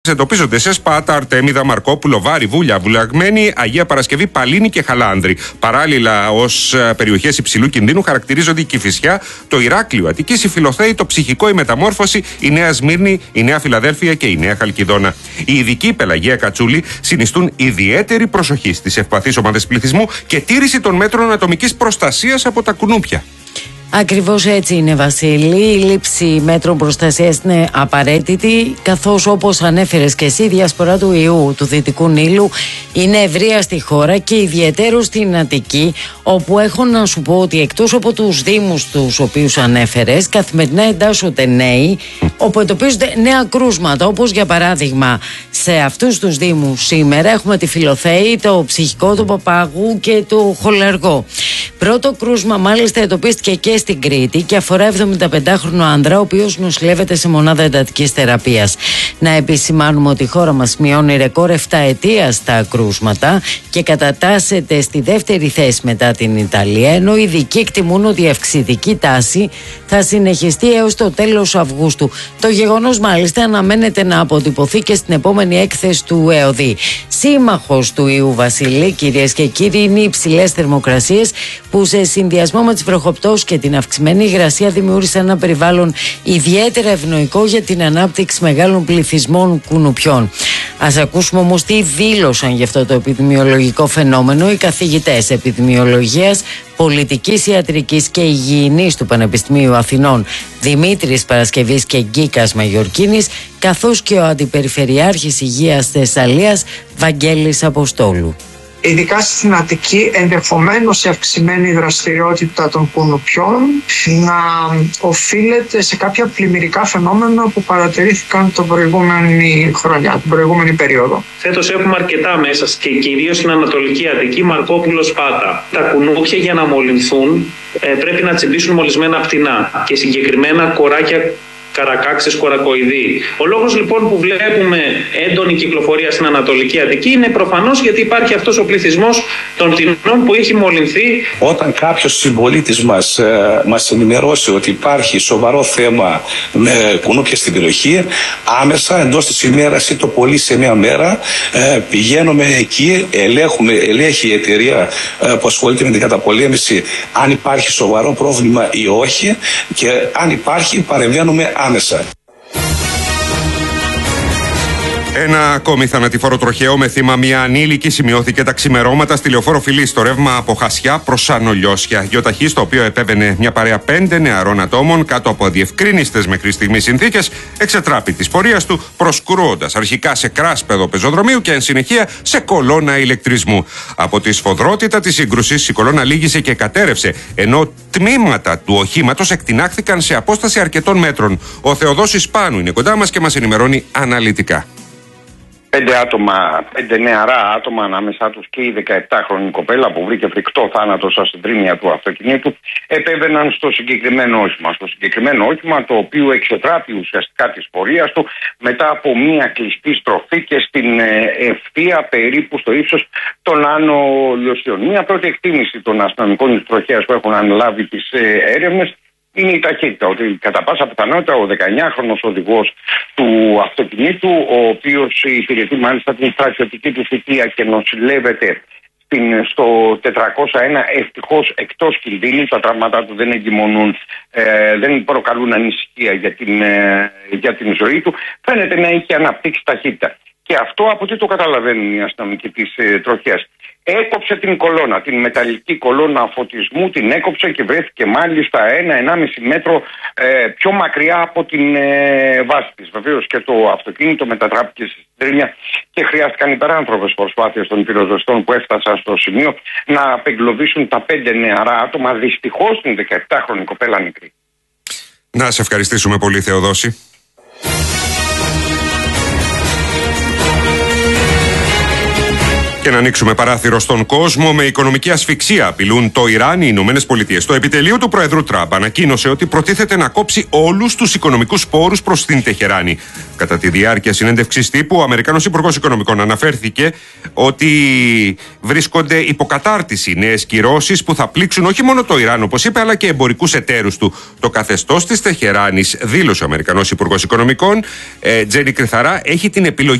Εντοπίζονται σε Σπάτα, Αρτέμιδα, Μαρκόπουλο, Βάρη, Βούλια, Βουλαγμένη, Αγία Παρασκευή, Παλίνη και Χαλάνδρη. Παράλληλα, ως περιοχές υψηλού κινδύνου χαρακτηρίζονται η Κηφισιά, το Ηράκλειο Αττικής, η Φιλοθέη, το Ψυχικό, η Μεταμόρφωση, η Νέα Σμύρνη, η Νέα Φιλαδέλφια και η Νέα Χαλκιδόνα. Οι ειδικοί Πελαγία Κατσούλη συνιστούν ιδιαίτερη προσοχή στις ευπαθείς ομάδες πληθυσμού και τήρηση των μέτρων ατομικής προστασίας από τα κουνούπια. Ακριβώς έτσι είναι, Βασίλη. Η λήψη μέτρων προστασίας είναι απαραίτητη, καθώς όπως ανέφερες και εσύ, η διασπορά του ιού του Δυτικού Νείλου είναι ευρεία στη χώρα και ιδιαιτέρως στην Αττική, όπου έχω να σου πω ότι εκτός από τους δήμους τους οποίους ανέφερες, καθημερινά εντάσσονται νέοι, όπου εντοπίζονται νέα κρούσματα, όπως για παράδειγμα σε αυτούς τους δήμους σήμερα έχουμε τη Φιλοθέη, το Ψυχικό του Παπάγου και το Χολεργό. Πρώτο κρούσμα μάλιστα εντοπίστηκε και στην Κρήτη και αφορά 75χρονο άντρα, ο οποίος νοσηλεύεται σε μονάδα εντατικής θεραπείας. Να επισημάνουμε ότι η χώρα μας μειώνει ρεκόρ 7 ετίας στα κρούσματα και κατατάσσεται στη δεύτερη θέση μετά την Ιταλία, ενώ οι ειδικοί εκτιμούν ότι η αυξητική τάση θα συνεχιστεί έως το τέλος Αυγούστου. Το γεγονός μάλιστα αναμένεται να αποτυπωθεί και στην επόμενη έκθεση του ΕΟΔΗ. Σύμμαχος του ιού, Βασίλη, κυρίες και κύριοι, είναι οι υψηλές θερμοκρασίες που σε συνδυασμό με τις βροχοπτώσεις και την αυξημένη υγρασία δημιούργησαν ένα περιβάλλον ιδιαίτερα ευνοϊκό για την ανάπτυξη μεγάλων πληθυσμών κουνουπιών. Ας ακούσουμε όμως τι δήλωσαν για αυτό το επιδημιολογικό φαινόμενο οι καθηγητές επιδημιολογίας, πολιτικής ιατρικής και υγιεινής του Πανεπιστημίου Αθηνών Δημήτρης Παρασκευής και Γκίκας Μαγιορκίνης, καθώς και ο Αντιπεριφερειάρχης Υγείας Θεσσαλίας Βαγγέλης Αποστόλου. Ειδικά στην Αττική, ενδεχομένως η αυξημένη δραστηριότητα των κουνουπιών να οφείλεται σε κάποια πλημμυρικά φαινόμενα που παρατηρήθηκαν την προηγούμενη χρονιά, την προηγούμενη περίοδο. Φέτος έχουμε αρκετά μέσα και κυρίως στην Ανατολική Αττική, Μαρκόπουλο, Σπάτα. Τα κουνούπια για να μολυνθούν πρέπει να τσιμπήσουν μολυσμένα πτηνά και συγκεκριμένα κοράκια, καρακάξες, κορακοειδή. Ο λόγος λοιπόν που βλέπουμε έντονη κυκλοφορία στην Ανατολική Αττική είναι προφανώς γιατί υπάρχει αυτός ο πληθυσμός των πτηνών που έχει μολυνθεί. Όταν κάποιος συμπολίτης μας ενημερώσει ότι υπάρχει σοβαρό θέμα με κουνούπια στην περιοχή, άμεσα εντός της ημέρας ή το πολύ σε μια μέρα πηγαίνουμε εκεί, ελέγχει η εταιρεία που ασχολείται με την καταπολέμηση αν υπάρχει σοβαρό πρόβλημα ή όχι, και αν υπάρχει παρεμβαίνουμε άμεσα. Ένα ακόμη θανατηφόρο τροχαίο με θύμα μια ανήλικη σημειώθηκε τα ξημερώματα στη λεωφόρο Φιλής στο ρεύμα από Χασιά προς Ανολιώσια. Γεωταχή στο οποίο επέβαινε μια παρέα 5 νεαρών ατόμων κάτω από αδιευκρίνιστες μέχρι στιγμής συνθήκες, εξετράπη της πορείας του, προσκρούοντας αρχικά σε κράσπεδο πεζοδρομίου και εν συνεχεία σε κολόνα ηλεκτρισμού. Από τη σφοδρότητα της σύγκρουσης η κολόνα λύγησε και κατέρευσε, ενώ τμήματα του οχήματος εκτινάχθηκαν σε απόσταση αρκετών μέτρων. Ο Θεοδόσης Πάνου είναι κοντά μας και μας ενημερώνει αναλυτικά. 5 νεαρά άτομα, ανάμεσά τους και η 17χρονη κοπέλα που βρήκε φρικτό θάνατο στα συντρίμμια του αυτοκινήτου, επέβαιναν στο συγκεκριμένο όχημα. Στο συγκεκριμένο όχημα, το οποίο εξετράπη ουσιαστικά της πορείας του μετά από μια κλειστή στροφή και στην ευθεία περίπου στο ύψος των Άνω Λιωσιών. Μια πρώτη εκτίμηση των αστυνομικών της τροχέας που έχουν αναλάβει τις έρευνες είναι η ταχύτητα, ότι κατά πάσα πιθανότητα ο 19χρονος οδηγός του αυτοκινήτου, ο οποίος υπηρετεί μάλιστα την στρατιωτική του θητεία και νοσηλεύεται στο 401, ευτυχώς εκτός κινδύνου, τα τραύματά του δεν εγκυμονούν, δεν προκαλούν ανησυχία για την ζωή του, φαίνεται να έχει αναπτύξει ταχύτητα. Και αυτό από τι το καταλαβαίνουν οι αστυνομικοί της τροχέας. Έκοψε την κολόνα, την μεταλλική κολόνα φωτισμού, την έκοψε και βρέθηκε μάλιστα 1-1,5 μέτρο πιο μακριά από την βάση της. Βεβαίως και το αυτοκίνητο μετατράπηκε στη συντρίμμια και χρειάστηκαν υπεράνθρωπες προσπάθειες των πυροσβεστών που έφτασαν στο σημείο να απεγκλωβίσουν τα 5 νεαρά άτομα, δυστυχώς την 17χρονη κοπέλα νεκρή. Να σε ευχαριστήσουμε πολύ, Θεοδόση. Και να ανοίξουμε παράθυρο στον κόσμο. Με οικονομική ασφυξία απειλούν το Ιράν οι Ηνωμένες Πολιτείες. Το επιτελείο του Προέδρου Τραμπ ανακοίνωσε ότι προτίθεται να κόψει όλους τους οικονομικούς πόρους προς την Τεχεράνη. Κατά τη διάρκεια συνέντευξης τύπου, ο Αμερικανός Υπουργός Οικονομικών αναφέρθηκε ότι βρίσκονται υποκατάρτιση νέες κυρώσεις που θα πλήξουν όχι μόνο το Ιράν, όπως είπε, αλλά και εμπορικούς εταίρους του. Το καθεστώς της Τεχεράνης, δήλωσε ο Αμερικανός Υπουργός Οικονομικών, Τζέρι Κρυθαρά, έχει την επιλογή